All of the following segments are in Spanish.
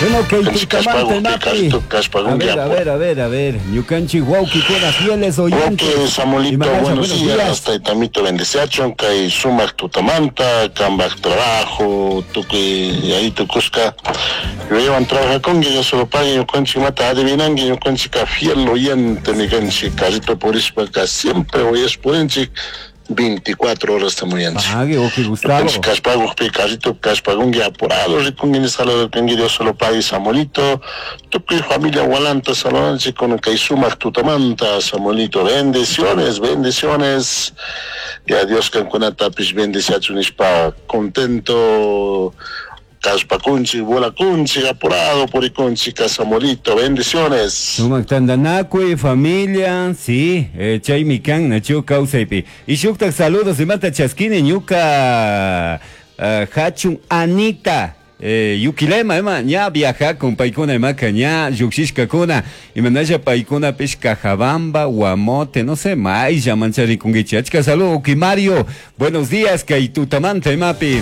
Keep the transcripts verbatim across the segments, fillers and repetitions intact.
Bueno, que Tutamante, Napi. A ver, a ver, a ver, a ver. Ñucanchi, Wauki, con fieles oyentes. Wauki, Samolito, Magacha, buenos días. días. Hasta Itamito Bendeciachon, que sumak Tutamanta, Cambak trabajo, tú que ahí tu cusca. Yo llevan trabajar con que yo solo pague, yo conchi mata, adivinan que yo conchi ka fiel oyente, mi conchi, carito por eso, que siempre voy a exponencia. veinticuatro horas estamos yendo. Ah, que ok, Gustavo. Caspago, Picasito, Caspago, que apurado, y con el salón del Penguidio solo país Samolito, tu familia Gualanta, Salón, con el que suma tu tamanta, Samolito, bendiciones, bendiciones, y adiós, que con tapis, bendiciones, pa, contento. Caspacunchi, Bolacunchi, apurado por Icunchi, Casamolito, bendiciones. Sumak Tandanacue, familia, sí, eh, Chaimican, Nacho Causeipi. Y Shuktak, saludos de Mata Chasquine, Ñuca, uh, Hachun, Anita. Eh, Yukilema, ema, ña viaja con paikuna emaca, ña yuxishka kuna, y manaya paikuna pesca jabamba, guamote, no sé, más, ya manchari con guichachka, saludo, Ukimario, buenos días, Kaitutamante, mapi.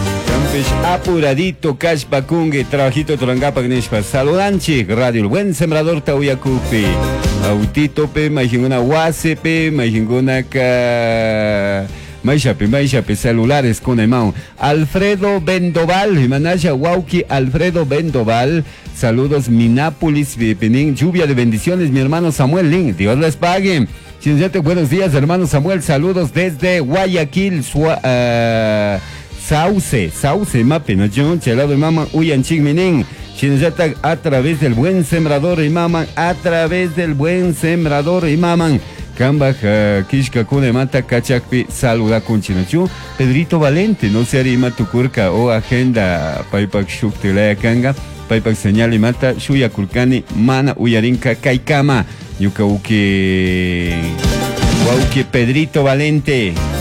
Apuradito, Cashpa Kunge, trabajito Torangapa Gneshpa, Saludanchi, Radio El Buen Sembrador Tauyacupi, Autito Pe, Majinguna Wase Pe, Majinguna Ka. Maishape, Maishape, celulares con Emao. Alfredo Bendoval, Himanaya Wauki, Alfredo Bendoval. Saludos, Minápolis, Penín, lluvia de bendiciones, mi hermano Samuel Lin. Dios les pague. Chinzete, buenos días, hermano Samuel. Saludos desde Guayaquil, Sua, uh, Sauce, Sauce, Mape, no yo, chelado y mama, Uyan Chigminin. Chinzete, a través del buen sembrador y maman, a través del buen sembrador y maman. Kambaj, Kishka Kune Mata, Kachakpi, saluda con Chinachu, Pedrito Valente, no se harima tu curca o agenda, Paipak Shuktilea Kanga, Paipak señal y mata, Shuya Kurkani, Mana Uyarinka, Kaikama, Yuka Uke, Uke Pedrito Valente.